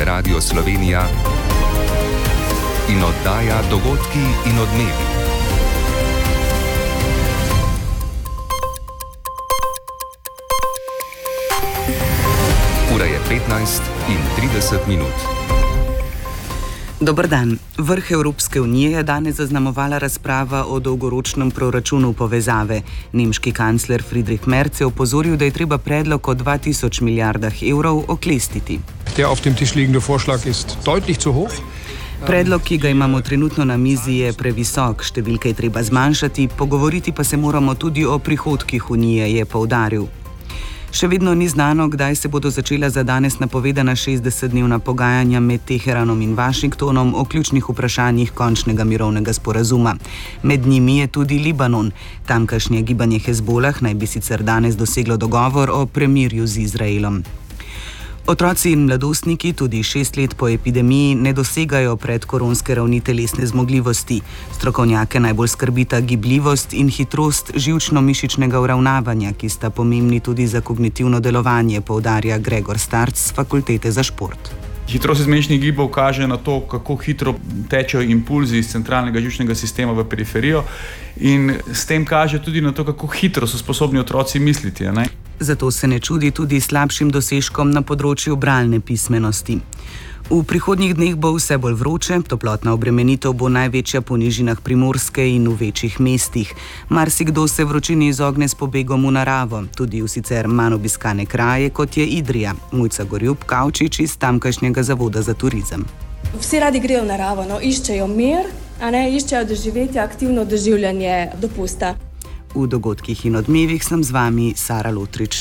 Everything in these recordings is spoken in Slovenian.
Radio Slovenija in oddaja Dogodki in odmevi. Ura je 15:30. Dober dan. Vrh Evropske unije je danes zaznamovala razprava o dolgoročnem proračunu povezave. Nemški kancler Friedrich Merz je opozoril, da je treba predlog o 2000 milijardah evrov oklestiti. Der auf dem Tisch liegende Vorschlag ist deutlich zu hoch. Predlog, ki ga imamo trenutno na mizi, je previsok, številke je treba zmanjšati, pogovoriti pa se moramo tudi o prihodkih unije, je poudaril. Še vedno ni znano, kdaj se bodo začela za danes napovedana 60-dnevna pogajanja med Teheranom in Washingtonom o ključnih vprašanjih končnega mirovnega sporazuma. Med njimi je tudi Libanon. Tamkajšnje gibanje Hezbolah naj bi sicer danes doseglo dogovor o premirju z Izraelom. Otroci in mladostniki tudi 6 let po epidemiji ne dosegajo predkoronske ravni telesne zmogljivosti. Strokovnjake najbolj skrbita gibljivost in hitrost živčno-mišičnega uravnavanja, ki sta pomembni tudi za kognitivno delovanje, poudarja Gregor Starc z Fakultete za šport. Hitrost izmeničnih gibov kaže na to, kako hitro tečejo impulzi iz centralnega živčnega sistema v periferijo in s tem kaže tudi na to, kako hitro so sposobni otroci misliti. Ne? Zato se ne čudi tudi slabšim dosežkom na področju bralne pismenosti. V prihodnjih dneh bo vse bolj vroče, toplotna obremenitev bo največja po nižinah Primorske in v večjih mestih. Marsikdo se vročini izogne s pobegom v naravo, tudi v sicer manj obiskane kraje, kot je Idrija. Mujca Gorjup Kavčič iz tamkajšnjega zavoda za turizem. Vsi radi grejo v naravo, iščejo mir, iščejo doživetje, aktivno doživljanje dopusta. V dogodkih in odmevih sem z vami Sara Lotrič.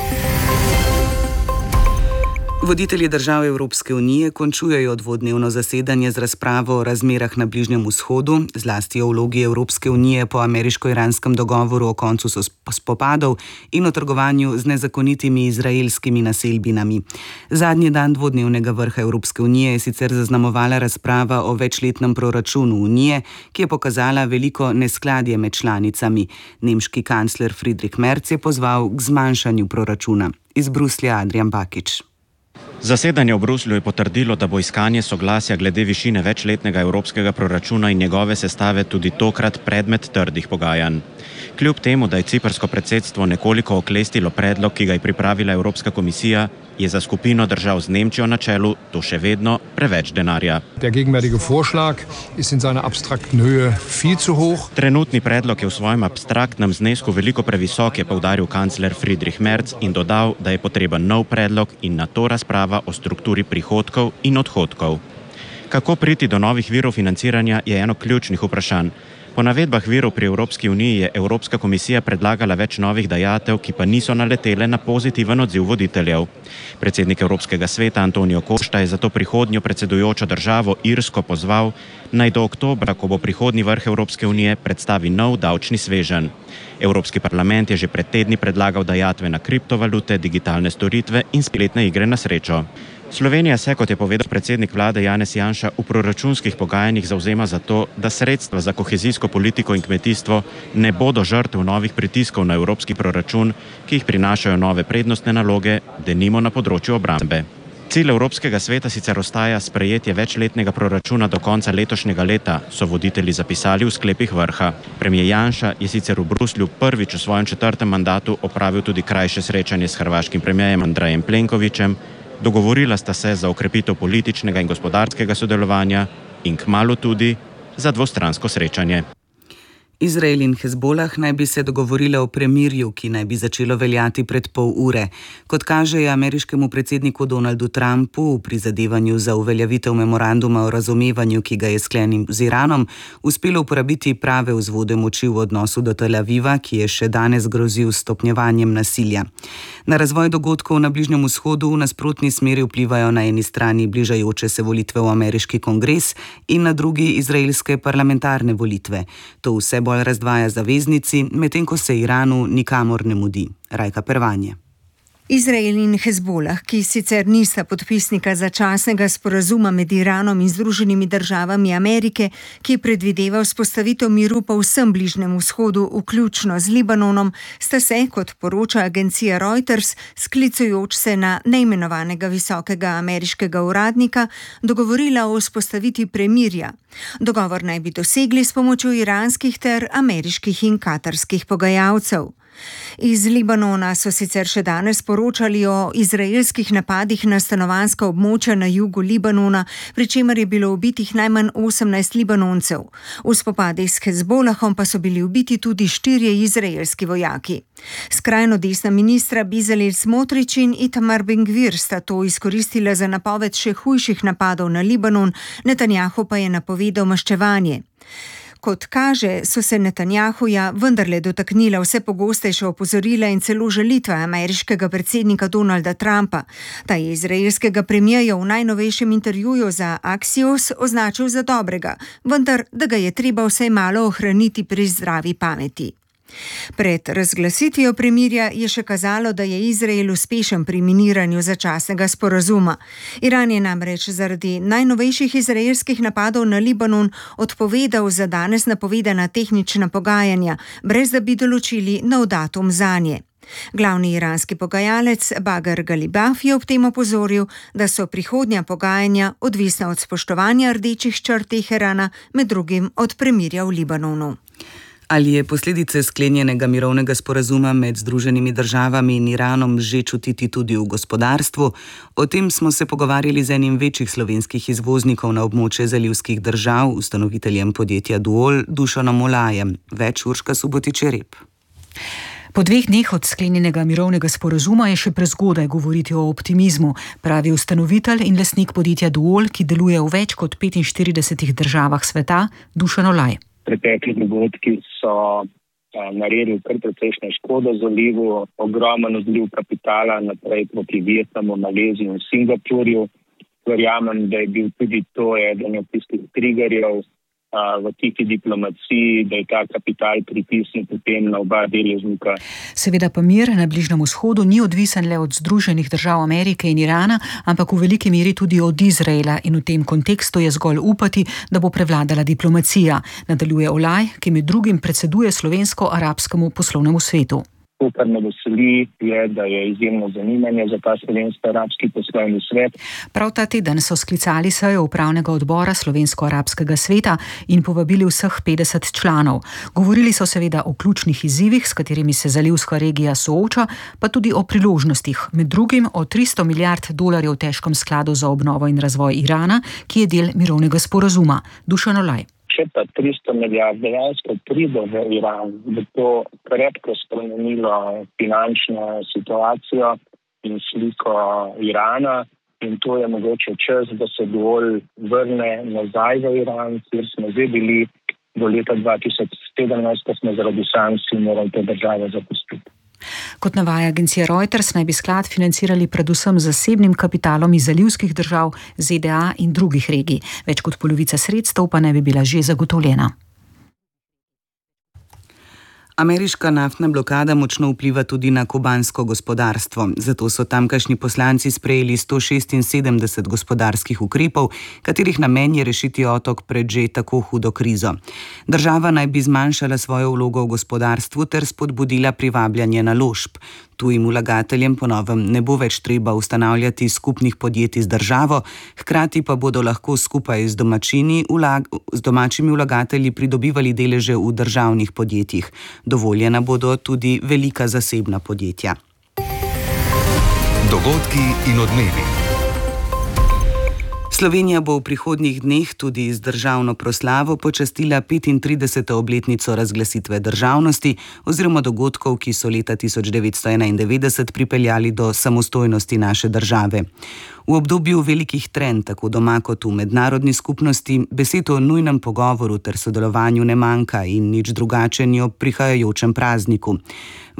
Voditelji držav Evropske unije končujejo dvodnevno zasedanje z razpravo o razmerah na Bližnjem vzhodu, zlasti o vlogi Evropske unije po ameriško-iranskem dogovoru o koncu spopadov in o trgovanju z nezakonitimi izraelskimi naselbinami. Zadnji dan dvodnevnega vrha Evropske unije je sicer zaznamovala razprava o večletnem proračunu unije, ki je pokazala veliko neskladje med članicami. Nemški kancler Friedrich Merz je pozval k zmanjšanju proračuna. Iz Bruslja Adrian Bakič. Zasedanje v Bruslju je potrdilo, da bo iskanje soglasja glede višine večletnega evropskega proračuna in njegove sestave tudi tokrat predmet trdih pogajanj. Kljub temu, da je ciprsko predsedstvo nekoliko oklestilo predlog, ki ga je pripravila Evropska komisija, je za skupino držav z Nemčijo na čelu to še vedno preveč denarja. Der gegenwärtige Vorschlag ist in seiner abstrakten Höhe viel zu hoch. Trenutni predlog je v svojem abstraktnem znesku veliko previsok, je poudaril kancler Friedrich Merz in dodal, da je potreben nov predlog in na to razprava o strukturi prihodkov in odhodkov. Kako priti do novih virov financiranja je eno ključnih vprašanj. Po navedbah virov pri Evropski uniji je Evropska komisija predlagala več novih dajatev, ki pa niso naletele na pozitiven odziv voditeljev. Predsednik Evropskega sveta Antonio Costa je zato prihodnjo predsedujočo državo Irsko pozval, naj do oktobra, ko bo prihodnji vrh Evropske unije, predstavi nov davčni sveženj. Evropski parlament je že pred tedni predlagal dajatve na kriptovalute, digitalne storitve in spletne igre na srečo. Slovenija se, kot je povedal predsednik vlade Janez Janša, v proračunskih pogajanjih zavzema za to, da sredstva za kohezijsko politiko in kmetijstvo ne bodo žrtev novih pritiskov na evropski proračun, ki jih prinašajo nove prednostne naloge, denimo na področju obrambe. Cilj Evropskega sveta sicer ostaja sprejetje večletnega proračuna do konca letošnjega leta, so voditelji zapisali v sklepih vrha. Premier Janša je sicer v Bruslju prvič v svojem 4. mandatu opravil tudi krajše srečanje s hrvaškim premierjem Andrejem Plenkovićem. Dogovorila sta se za okrepitev političnega in gospodarskega sodelovanja in kmalu tudi za dvostransko srečanje. Izrael in Hezbolah naj bi se dogovorile o premirju, ki naj bi začelo veljati pred pol ure. Kot kaže, je ameriškemu predsedniku Donaldu Trumpu v prizadevanju za uveljavitev memoranduma o razumevanju, ki ga je sklenil z Iranom, uspelo uporabiti prave vzvode moči v odnosu do Tel Aviva, ki je še danes grozil s stopnjevanjem nasilja. Na razvoj dogodkov na Bližnjem vzhodu v nasprotni smeri vplivajo na eni strani bližajoče se volitve v ameriški kongres in na drugi izraelske parlamentarne volitve. To vse bolj razdvaja zaveznici, medtem ko se Iranu nikamor ne mudi. Rajka Pervanje. Izrael in Hezbolah, ki sicer nista podpisnika začasnega sporazuma med Iranom in Združenimi državami Amerike, ki predvideva vzpostavitev miru po vsem Bližnjem vzhodu, vključno z Libanonom, sta se, kot poroča agencija Reuters, sklicujoč se na neimenovanega visokega ameriškega uradnika, dogovorila o vzpostavitvi premirja. Dogovor naj bi dosegli s pomočjo iranskih ter ameriških in katarskih pogajalcev. Iz Libanona so sicer še danes poročali o izraelskih napadih na stanovanjska območja na jugu Libanona, pri čemer je bilo ubitih najmanj 18 Libanoncev. V spopadih s Hezbolahom pa so bili ubiti tudi 4 izraelski vojaki. Skrajno desna ministra Bezalel Smotrich in Itamar Ben-Gvir sta to izkoristila za napoved še hujših napadov na Libanon, Netanjahu pa je napovedal maščevanje. Kot kaže, so se Netanjahuja vendarle dotaknila vse pogostejša opozorila in celo žalitve ameriškega predsednika Donalda Trumpa. Ta je izraelskega premierja v najnovejšem intervjuju za Axios označil za dobrega, vendar da ga je treba vsaj malo ohraniti pri zdravi pameti. Pred razglasitvijo premirja je še kazalo, da je Izrael uspešen pri miniranju začasnega sporazuma. Iran je namreč zaradi najnovejših izraelskih napadov na Libanon odpovedal za danes napovedana tehnična pogajanja, brez da bi določili nov datum zanje. Glavni iranski pogajalec Bagar Galibaf je ob tem opozoril, da so prihodnja pogajanja odvisna od spoštovanja rdečih črt Teherana, med drugim od premirja v Libanonu. Ali je posledice sklenjenega mirovnega sporazuma med Združenimi državami in Iranom že čutiti tudi v gospodarstvu? O tem smo se pogovarjali z enim večjih slovenskih izvoznikov na območje zalivskih držav, ustanoviteljem podjetja Duol, Dušanom Olajem. Več Urška Subotič-Rep. Po 2 dneh od sklenjenega mirovnega sporazuma je še prezgodaj govoriti o optimizmu, pravi ustanovitelj in lastnik podjetja Duol, ki deluje v več kot 45 državah sveta, Dušan Olaj. Pretekli dogodki so naredili kar precejšnjo škodo zalivu, ogromen odliv kapitala naprej proti Vietnamu, Maleziji in Singapurju. Verjamem, da je bil tudi to eden od tistih triggerjev v tihi diplomaciji, da je ta kapital pritisnil potem na oba deležnika. Seveda pa mir na Bližnjem vzhodu ni odvisen le od Združenih držav Amerike in Irana, ampak v veliki meri tudi od Izraela in v tem kontekstu je zgolj upati, da bo prevladala diplomacija, nadaljuje Olaj, ki med drugim predseduje slovensko-arabskemu poslovnemu svetu. To, kar me veseli, je, da je izjemno zanimanje za ta slovensko-arabski poslovni svet. Prav ta teden so sklicali sejo upravnega odbora slovensko-arabskega sveta in povabili vseh 50 članov. Govorili so seveda o ključnih izzivih, s katerimi se zalivska regija sooča, pa tudi o priložnostih, med drugim o $300 milijard težkem skladu za obnovo in razvoj Irana, ki je del mirovnega sporazuma. Dušan Olaj. Če pa 300 milijard dejansko pride v Iran, bi to krepko spremenilo finančno situacijo in sliko Irana in to je mogoče čas, da se Duol vrne nazaj v Iran, kjer smo že bili do leta 2017, ko smo zaradi sankcij morali te države zapustiti. Kot navaja agencija Reuters, naj bi sklad financirali predvsem zasebnim kapitalom iz zalivskih držav, ZDA in drugih regij. Več kot polovica sredstev pa naj bi bila že zagotovljena. Ameriška naftna blokada močno vpliva tudi na kubansko gospodarstvo. Zato so tamkajšnji poslanci sprejeli 176 gospodarskih ukrepov, katerih namen je rešiti otok pred že tako hudo krizo. Država naj bi zmanjšala svojo vlogo v gospodarstvu ter spodbudila privabljanje naložb. Tujim vlagateljem po novem ne bo več treba ustanavljati skupnih podjetij z državo, hkrati pa bodo lahko skupaj z domačimi vlagatelji pridobivali deleže v državnih podjetjih. Dovoljena bodo tudi velika zasebna podjetja. Dogodki in odmevi. Slovenija bo v prihodnjih dneh tudi z državno proslavo počastila 35. obletnico razglasitve državnosti oziroma dogodkov, ki so leta 1991 pripeljali do samostojnosti naše države. V obdobju velikih trenj, tako doma kot v mednarodni skupnosti, besed o nujnem pogovoru ter sodelovanju ne manjka in nič drugače ni ob prihajajočem prazniku.